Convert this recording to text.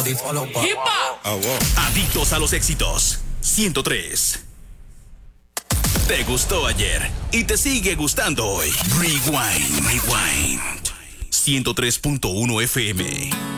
Adictos a los éxitos. 103. Te gustó ayer y te sigue gustando hoy. Rewind. 103.1 FM.